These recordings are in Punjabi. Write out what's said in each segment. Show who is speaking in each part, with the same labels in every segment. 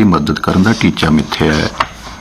Speaker 1: ਦੀ ਮਦਦ ਕਰਨ ਦਾ ਟੀਚਾ ਮਿੱਥਿਆ ਹੈ।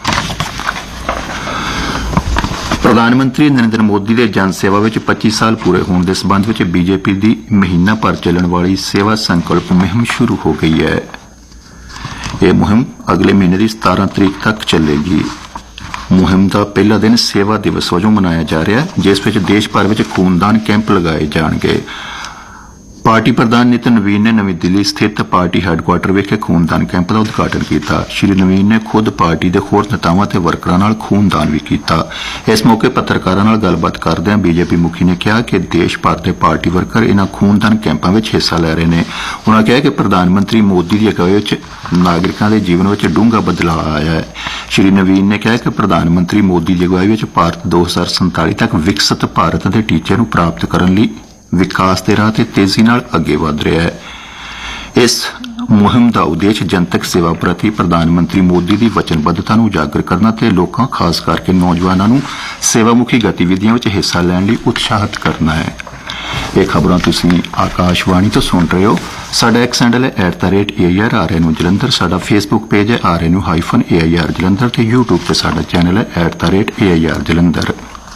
Speaker 1: ਪ੍ਰਧਾਨ ਮੰਤਰੀ ਨਰਿੰਦਰ ਮੋਦੀ ਦੇ ਜਨ ਸੇਵਾ ਵਿੱਚ 25 ਸਾਲ ਪੂਰੇ ਹੋਣ ਦੇ ਸਬੰਧ ਵਿੱਚ ਬੀਜੇਪੀ ਦੀ ਮਹੀਨਾ ਭਰ ਚੱਲਣ ਵਾਲੀ ਸੇਵਾ ਸੰਕਲਪ ਮੁਹਿੰਮ ਸ਼ੁਰੂ ਹੋ ਗਈ ਹੈ। ਇਹ ਮੁਹਿੰਮ ਅਗਲੇ ਮਹੀਨੇ ਦੀ 17 ਤਰੀਕ ਤੱਕ ਚੱਲੇਗੀ। ਮੁਹਿੰਮ ਦਾ ਪਹਿਲਾ ਦਿਨ ਸੇਵਾ ਦਿਵਸ ਵਜੋਂ ਮਨਾਇਆ ਜਾ ਰਿਹਾ ਹੈ, ਜਿਸ ਵਿੱਚ ਦੇਸ਼ ਭਰ ਵਿੱਚ ਖੂਨਦਾਨ ਕੈਂਪ ਲਗਾਏ ਜਾਣਗੇ। ਪਾਰਟੀ ਪ੍ਰਧਾਨ ਨਿਤਿਨ ਨਵੀਨ ਨੇ ਨਵੀਂ ਦਿੱਲੀ ਸਥਿਤ ਪਾਰਟੀ ਹੈੱਡਕੁਆਟਰ ਵਿਖੇ ਖੂਨਦਾਨ ਕੈਂਪ ਦਾ ਉਦਘਾਟਨ ਕੀਤਾ। ਸ਼੍ਰੀ ਨਵੀਨ ਨੇ ਖੁਦ ਪਾਰਟੀ ਦੇ ਹੋਰ ਨੇਤਾਵਾਂ ਤੇ ਵਰਕਰਾਂ ਨਾਲ ਖੂਨਦਾਨ ਵੀ ਕੀਤਾ। ਇਸ ਮੌਕੇ ਪੱਤਰਕਾਰਾਂ ਨਾਲ ਗੱਲਬਾਤ ਕਰਦਿਆਂ ਬੀਜੇਪੀ ਮੁਖੀ ਨੇ ਕਿਹਾ ਕਿ ਦੇਸ਼ ਭਰ ਦੇ ਪਾਰਟੀ ਵਰਕਰ ਇਨ੍ਹਾਂ ਖੂਨਦਾਨ ਕੈਂਪਾਂ ਵਿੱਚ ਹਿੱਸਾ ਲੈ ਰਹੇ ਨੇ। ਉਨ੍ਹਾਂ ਕਿਹਾ ਕਿ ਪ੍ਰਧਾਨ ਮੰਤਰੀ ਮੋਦੀ ਦੀ ਅਗਵਾਈ ਵਿੱਚ ਨਾਗਰਿਕਾਂ ਦੇ ਜੀਵਨ ਵਿੱਚ ਡੂੰਘਾ ਬਦਲਾਅ ਆਇਆ ਹੈ। ਸ਼੍ਰੀ ਨਵੀਨ ਨੇ ਕਿਹਾ ਕਿ ਪ੍ਰਧਾਨ ਮੰਤਰੀ ਮੋਦੀ ਦੀ ਅਗਵਾਈ ਵਿੱਚ ਭਾਰਤ 2047 ਤੱਕ ਵਿਕਸਿਤ ਭਾਰਤ ਦੇ ਟੀਚੇ ਨੂੰ ਪ੍ਰਾਪਤ ਕਰਨ ਲਈ ਵਿਕਾਸ ਦੇ ਰਾਹ ਤੇ ਤੇਜ਼ੀ ਨਾਲ ਅੱਗੇ ਵਧ ਰਿਹਾ ਹੈ। ਇਸ ਮੁਹਿੰਮ ਦਾ ਉਦੇਸ਼ ਜਨਤਕ ਸੇਵਾ ਪ੍ਰਤੀ ਪ੍ਰਧਾਨ ਮੰਤਰੀ ਮੋਦੀ ਦੀ ਵਚਨਬੱਧਤਾ ਨੂੰ ਉਜਾਗਰ ਕਰਨਾ ਤੇ ਲੋਕਾਂ, ਖਾਸ ਕਰਕੇ ਨੌਜਵਾਨਾਂ ਨੂੰ ਸੇਵਾਮੁਖੀ ਗਤੀਵਿਧੀਆਂ ਵਿੱਚ ਹਿੱਸਾ ਲੈਣ ਲਈ ਉਤਸ਼ਾਹਿਤ ਕਰਨਾ ਹੈ। ਇਹ ਖਬਰਾਂ ਤੁਸੀਂ ਆਕਾਸ਼ਵਾਣੀ ਤੋਂ ਸੁਣ ਰਹੇ ਹੋ। ਸਾਡਾ ਐਕਸ ਹੈਂਡਲ ਹੈ @AIR ਜਲੰਧਰ। ਸਾਡਾ ਫੇਸਬੁੱਕ ਪੇਜ ਹੈ RNU-AIR ਜਲੰਧਰ ਤੇ YouTube ਤੇ ਸਾਡਾ ਚੈਨਲ ਹੈ @AIR ਜਲੰਧਰ।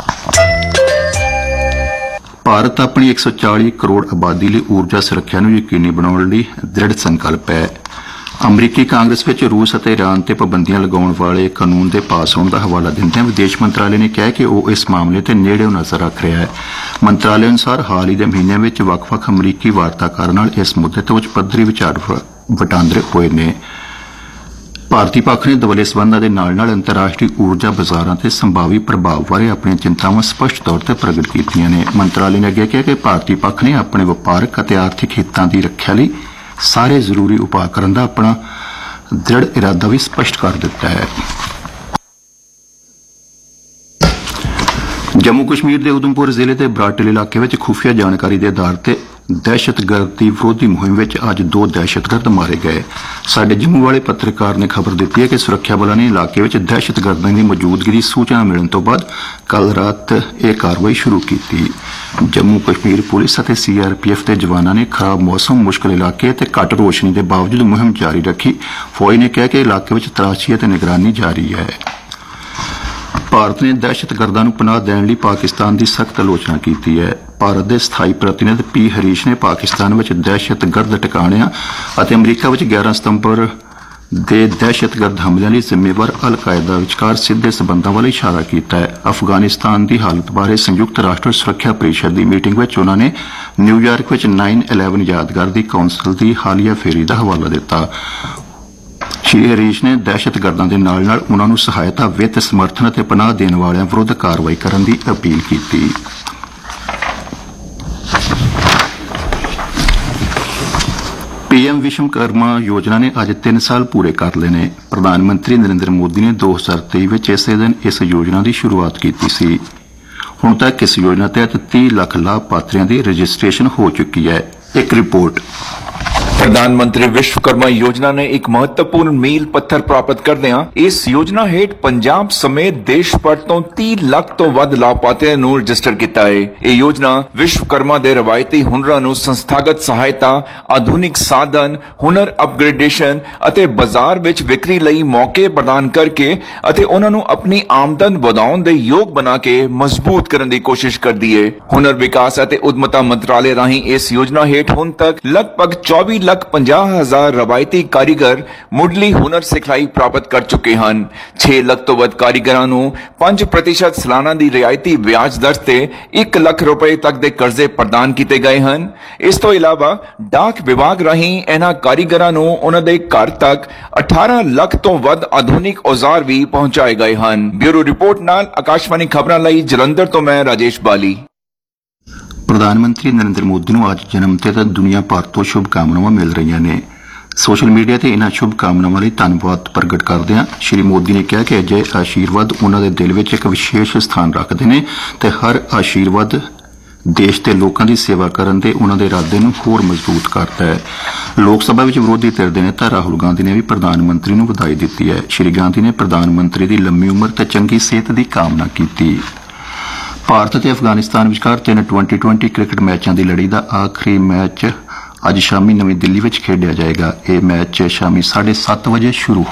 Speaker 1: ਭਾਰਤ ਆਪਣੀ 140 ਕਰੋੜ ਆਬਾਦੀ ਲਈ ਊਰਜਾ ਸੁਰੱਖਿਆ ਨੂੰ ਯਕੀਨੀ ਬਣਾਉਣ ਲਈ ਦ੍ਰਿੜ ਸੰਕਲਪ ਹੈ। ਅਮਰੀਕੀ ਕਾਂਗਰਸ ਵਿੱਚ ਰੂਸ ਅਤੇ ਈਰਾਨ ਤੇ ਪਾਬੰਦੀਆਂ ਲਗਾਉਣ ਵਾਲੇ ਕਾਨੂੰਨ ਦੇ ਪਾਸ ਹੋਣ ਦਾ ਹਵਾਲਾ ਦਿੰਦਿਆਂ ਵਿਦੇਸ਼ ਮੰਤਰਾਲੇ ਨੇ ਕਿਹਾ ਕਿ ਉਹ ਇਸ ਮਾਮਲੇ ਤੇ ਨੇੜਿਓਂ ਨਜ਼ਰ ਰੱਖ ਰਿਹਾ ਹੈ। ਮੰਤਰਾਲੇ ਅਨੁਸਾਰ ਹਾਲ ਹੀ ਦੇ ਮਹੀਨਿਆਂ ਵਿੱਚ ਵੱਖ-ਵੱਖ ਅਮਰੀਕੀ ਵਾਰਤਾਕਾਰਾਂ ਨਾਲ ਇਸ ਮੁੱਦੇ ਤੇ ਉੱਚ ਪੱਧਰੀ ਵਿਚਾਰ ਵਟਾਂਦਰੇ ਹੋਏ ਨੇ। ਭਾਰਤੀ ਪੱਖ ਨੇ ਦੁਵੱਲੇ ਸਬੰਧਾਂ ਦੇ ਨਾਲ-ਨਾਲ ਅੰਤਰਰਾਸ਼ਟਰੀ ਊਰਜਾ ਬਾਜ਼ਾਰਾਂ ਤੇ ਸੰਭਾਵੀ ਪ੍ਰਭਾਵ ਬਾਰੇ ਆਪਣੀਆਂ ਚਿੰਤਾਵਾਂ ਸਪਸ਼ਟ ਤੌਰ ਤੇ ਪ੍ਰਗਟ ਕੀਤੀਆਂ ਨੇ। ਮੰਤਰਾਲੇ ਨੇ ਅੱਗੇ ਕਿਹਾ ਕਿ ਭਾਰਤੀ ਪੱਖ ਨੇ ਆਪਣੇ ਵਪਾਰਕ ਅਤੇ ਆਰਥਿਕ ਹਿੱਤਾਂ ਦੀ ਰੱਖਿਆ ਲਈ ਸਾਰੇ ਜ਼ਰੂਰੀ ਉਪਾਅ ਕਰਨ ਦਾ ਆਪਣਾ ਦ੍ਰਿੜ ਇਰਾਦਾ ਵੀ ਸਪਸ਼ਟ ਕਰ ਦਿੱਤਾ ਹੈ। ਜੰਮੂ ਕਸ਼ਮੀਰ ਦੇ ਉਧਮਪੁਰ ਜ਼ਿਲ੍ਹੇ ਦੇ ਬਰਾਟਿਲ ਇਲਾਕੇ ਵਿੱਚ ਖੁਫੀਆ ਜਾਣਕਾਰੀ ਦੇ ਆਧਾਰ ਤੇ ਦਹਿਸ਼ਤਗਰਦੀ ਵਿਰੋਧੀ ਮੁਹਿੰਮ ਵਿੱਚ ਅੱਜ 2 ਦਹਿਸ਼ਤਗਰਦ ਮਾਰੇ ਗਏ। ਸਾਡੇ ਜੰਮੂ ਵਾਲੇ ਪੱਤਰਕਾਰ ਨੇ ਖਬਰ ਦਿੱਤੀ ਹੈ ਕਿ ਸੁਰੱਖਿਆ ਬਲਾਂ ਨੇ ਇਲਾਕੇ ਵਿੱਚ ਦਹਿਸ਼ਤਗਰਦਾਂ ਦੀ ਮੌਜੂਦਗੀ ਦੀ ਸੂਚਨਾ ਮਿਲਣ ਤੋਂ ਬਾਅਦ ਕੱਲ੍ਹ ਰਾਤ ਇਹ ਕਾਰਵਾਈ ਸ਼ੁਰੂ ਕੀਤੀ। ਜੰਮੂ ਕਸ਼ਮੀਰ ਪੁਲਿਸ ਅਤੇ CRPF ਦੇ ਜਵਾਨਾਂ ਨੇ ਖਰਾਬ ਮੌਸਮ, ਮੁਸ਼ਕਲ ਇਲਾਕੇ ਅਤੇ ਘੱਟ ਰੋਸ਼ਨੀ ਦੇ ਬਾਵਜੂਦ ਮੁਹਿੰਮ ਜਾਰੀ ਰੱਖੀ। ਫੌਜ ਨੇ ਕਿਹਾ ਕਿ ਇਲਾਕੇ ਵਿੱਚ ਤਲਾਸ਼ੀ ਅਤੇ ਨਿਗਰਾਨੀ ਜਾਰੀ ਹੈ। ਭਾਰਤ ਨੇ ਦਹਿਸ਼ਤਗਰਦਾਂ ਨੂੰ ਪਨਾਹ ਦੇਣ ਲਈ ਪਾਕਿਸਤਾਨ ਦੀ ਸਖਤ ਆਲੋਚਨਾ ਕੀਤੀ ਹੈ। ਭਾਰਤ ਦੇ ਸਥਾਈ ਪ੍ਰਤੀਨਿਧ P ਹਰੀਸ਼ ਨੇ ਪਾਕਿਸਤਾਨ ਵਿੱਚ ਦਹਿਸ਼ਤਗਰਦ ਟਿਕਾਣਿਆਂ ਅਤੇ ਅਮਰੀਕਾ ਵਿੱਚ 11 ਸਤੰਬਰ ਦੇ ਦਹਿਸ਼ਤਗਰਦ ਹਮਲਿਆਂ ਲਈ ਜ਼ਿੰਮੇਵਾਰ ਅਲ-ਕਾਇਦਾ ਵਿਚਕਾਰ ਸਿੱਧੇ ਸਬੰਧਾਂ ਵੱਲ ਇਸ਼ਾਰਾ ਕੀਤਾ ਹੈ। ਅਫਗਾਨਿਸਤਾਨ ਦੀ ਹਾਲਤ ਬਾਰੇ ਸੰਯੁਕਤ ਰਾਸ਼ਟਰ ਸੁਰੱਖਿਆ ਪਰਿਸ਼ਦ ਦੀ ਮੀਟਿੰਗ ਵਿੱਚ ਉਨ੍ਹਾਂ ਨੇ ਨਿਊਯਾਰਕ ਵਿੱਚ 9/11 ਯਾਦਗਾਰ ਦੀ ਕੌਂਸਲ ਦੀ ਹਾਲੀਆ ਫੇਰੀ ਦਾ ਹਵਾਲਾ ਦਿੱਤਾ। ਸ਼੍ਰੀ ਹਰੀਸ਼ ਨੇ ਦਹਿਸ਼ਤਗਰਦਾਂ ਦੇ ਨਾਲ-ਨਾਲ ਉਨ੍ਹਾਂ ਨੂੰ ਸਹਾਇਤਾ, ਵਿੱਤ, ਸਮਰਥਨ ਅਤੇ ਪਨਾਹ ਦੇਣ ਵਾਲਿਆਂ ਵਿਰੁੱਧ ਕਾਰਵਾਈ ਕਰਨ ਦੀ ਅਪੀਲ ਕੀਤੀ। PM ਵਿਸ਼ਵਕਰਮਾ ਯੋਜਨਾ ਨੇ ਅੱਜ 3 ਸਾਲ ਪੂਰੇ ਕਰ ਲਏ ਨੇ। ਪ੍ਰਧਾਨ ਮੰਤਰੀ ਨਰਿੰਦਰ ਮੋਦੀ ਨੇ 2023 ਵਿੱਚ ਇਸੇ ਦਿਨ ਇਸ ਯੋਜਨਾ ਦੀ ਸ਼ੁਰੂਆਤ ਕੀਤੀ ਸੀ। ਹੁਣ ਤੱਕ ਇਸ ਯੋਜਨਾ ਤਹਿਤ 30 ਲੱਖ ਲਾਭਪਾਤਰੀਆਂ ਦੀ ਰਜਿਸਟ੍ਰੇਸ਼ਨ ਹੋ ਚੁੱਕੀ ਹੈ। ਇੱਕ ਰਿਪੋਰਟ।
Speaker 2: प्रधानमंत्री विश्वकर्मा योजना ने एक महत्वपूर्ण मील पत्थर प्राप्त करਦਿਆਂ ਇਸ ਯੋਜਨਾ ਹੇਠ ਪੰਜਾਬ ਸਮੇਤ ਦੇਸ਼ ਭਰ ਤੋਂ 30 ਲੱਖ ਤੋਂ ਵੱਧ ਲਾਭਪਾਤਰੀਆਂ ਨੂੰ ਰਜਿਸਟਰ ਕੀਤਾ ਹੈ। ਇਹ ਯੋਜਨਾ ਵਿਸ਼ਵਕਰਮਾ ਦੇ ਰਵਾਇਤੀ ਹੁਨਰਾਂ ਨੂੰ ਸੰਸਥਾਗਤ ਸਹਾਇਤਾ, ਆਧੁਨਿਕ ਸਾਧਨ, ਹੁਨਰ ਅਪਗ੍ਰੇਡੇਸ਼ਨ ਅਤੇ ਬਾਜ਼ਾਰ ਵਿੱਚ ਵਿਕਰੀ ਲਈ ਮੌਕੇ ਪ੍ਰਦਾਨ ਕਰਕੇ ਅਤੇ ਉਹਨਾਂ ਨੂੰ ਆਪਣੀ ਆਮਦਨ ਵਧਾਉਣ ਦੇ ਯੋਗ ਬਣਾ ਕੇ ਮਜ਼ਬੂਤ ਕਰਨ ਦੀ ਕੋਸ਼ਿਸ਼ ਕਰਦੀ ਹੈ। ਹੁਨਰ ਵਿਕਾਸ ਅਤੇ ਉਦਮਤਾ ਮੰਤਰਾਲੇ ਰਾਹੀਂ ਇਸ ਯੋਜਨਾ ਹੇਠ ਹੁਣ ਤੱਕ ਲਗਭਗ 24,50,000 ਰਵਾਇਤੀ ਕਾਰੀਗਰ ਮੁੱਢਲੀ ਹੁਨਰ ਸਿਖਲਾਈ ਪ੍ਰਾਪਤ ਕਰ ਚੁੱਕੇ ਹਨ। 6 ਲੱਖ ਤੋਂ ਵੱਧ ਕਾਰੀਗਰਾਂ ਨੂੰ 5% ਸਾਲਾਨਾ ਦੀ ਰਿਆਇਤੀ ਵਿਆਜ ਦਰ ਤੇ 1 ਲੱਖ ਰੁਪਏ ਤੱਕ ਦੇ ਕਰਜ਼ੇ ਪ੍ਰਦਾਨ ਕੀਤੇ ਗਏ ਹਨ। ਇਸ ਤੋਂ ਇਲਾਵਾ ਡਾਕ ਵਿਭਾਗ ਰਾਹੀਂ ਇਹਨਾਂ ਕਾਰੀਗਰਾਂ ਨੂੰ ਉਹਨਾਂ ਦੇ ਘਰ ਤੱਕ 18 ਲੱਖ ਤੋਂ ਵੱਧ ਆਧੁਨਿਕ ਔਜ਼ਾਰ ਵੀ ਪਹੁੰਚਾਏ ਗਏ ਹਨ। ਬਿਊਰੋ ਰਿਪੋਰਟ ਨਾਲ ਆਕਾਸ਼ਵਾਣੀ ਖਬਰਾਂ ਲਈ ਜਲੰਧਰ ਤੋਂ ਮੈਂ ਰਾਜੇਸ਼ ਬਾਲੀ।
Speaker 1: ਪ੍ਰਧਾਨ ਮੰਤਰੀ ਨਰਿੰਦਰ ਮੋਦੀ ਨੂੰ ਅੱਜ ਜਨਮ ਤੇ ਦੁਨੀਆ ਭਰ ਤੋਂ ਸ਼ੁਭਕਾਮਨਾਵਾਂ ਮਿਲ ਰਹੀਆਂ ਨੇ। ਸੋਸ਼ਲ ਮੀਡੀਆ ਤੇ ਇਹਨਾਂ ਸ਼ੁਭਕਾਮਨਾਵਾਂ ਲਈ ਧੰਨਵਾਦ ਪ੍ਰਗਟ ਕਰਦਿਆਂ ਸ਼੍ਰੀ ਮੋਦੀ ਨੇ ਕਿਹਾ ਕਿ ਅਜਿਹੇ ਆਸ਼ੀਰਵਾਦ ਉਹਨਾਂ ਦੇ ਦਿਲ ਵਿੱਚ ਇੱਕ ਵਿਸ਼ੇਸ਼ ਸਥਾਨ ਰੱਖਦੇ ਨੇ ਤੇ ਹਰ ਆਸ਼ੀਰਵਾਦ ਦੇਸ਼ ਦੇ ਲੋਕਾਂ ਦੀ ਸੇਵਾ ਕਰਨ ਦੇ ਉਹਨਾਂ ਦੇ ਇਰਾਦੇ ਨੂੰ ਹੋਰ ਮਜ਼ਬੂਤ ਕਰਦਾ ਹੈ। ਲੋਕ ਸਭਾ ਵਿੱਚ ਵਿਰੋਧੀ ਧਿਰ ਦੇ ਨੇਤਾ ਰਾਹੁਲ ਗਾਂਧੀ ਨੇ ਵੀ ਪ੍ਰਧਾਨ ਮੰਤਰੀ ਨੂੰ ਵਧਾਈ ਦਿੱਤੀ ਹੈ। ਸ਼੍ਰੀ ਗਾਂਧੀ ਨੇ ਪ੍ਰਧਾਨ ਮੰਤਰੀ ਦੀ ਲੰਮੀ ਉਮਰ ਤੇ ਚੰਗੀ ਸਿਹਤ ਦੀ ਕਾਮਨਾ ਕੀਤੀ। ਭਾਰਤ ਅਤੇ ਅਫਗਾਨਿਸਤਾਨ ਵਿਚਕਾਰ 3 T20 ਕ੍ਰਿਕਟ ਮੈਚਾਂ ਦੀ ਲੜੀ ਦਾ ਆਖਰੀ ਮੈਚ ਅੱਜ ਸ਼ਾਮੀ ਨਵੀਂ ਦਿੱਲੀ ਵਿੱਚ ਖੇਡਿਆ ਜਾਏਗਾ। ਇਹ ਮੈਚ ਸ਼ਾਮੀ 7:30 ਵਜੇ ਸ਼ੁਰੂ